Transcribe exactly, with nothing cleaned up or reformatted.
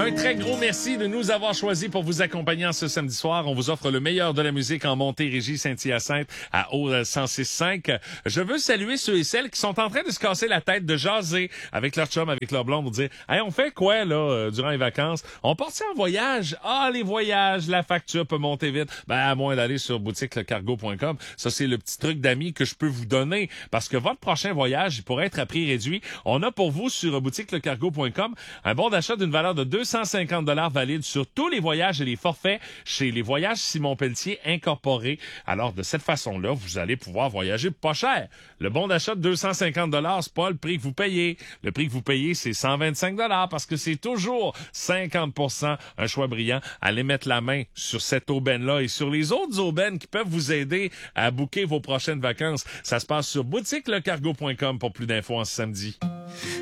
Un très gros merci de nous avoir choisis pour vous accompagner en ce samedi soir. On vous offre le meilleur de la musique en Montérégie, Saint-Hyacinthe, à O cent six cinq. Je veux saluer ceux et celles qui sont en train de se casser la tête, de jaser avec leur chum, avec leur blonde, pour dire « Hey, on fait quoi, là, euh, durant les vacances? On part en voyage? Ah, les voyages, la facture peut monter vite. » Ben, à moins d'aller sur boutique le cargo point com. Ça, c'est le petit truc d'amis que je peux vous donner, parce que votre prochain voyage, il pourrait être à prix réduit. On a pour vous, sur boutique le cargo point com, un bon d'achat d'une valeur de deux cent cinquante dollars valide sur tous les voyages et les forfaits chez les Voyages Simon Pelletier Incorporés. Alors, de cette façon-là, vous allez pouvoir voyager pas cher. Le bon d'achat de deux cent cinquante dollars, c'est pas le prix que vous payez. Le prix que vous payez, c'est cent vingt-cinq dollars parce que c'est toujours cinquante pour cent. Un choix brillant. Allez mettre la main sur cette aubaine-là et sur les autres aubaines qui peuvent vous aider à booker vos prochaines vacances. Ça se passe sur boutique le cargo point com pour plus d'infos en ce samedi.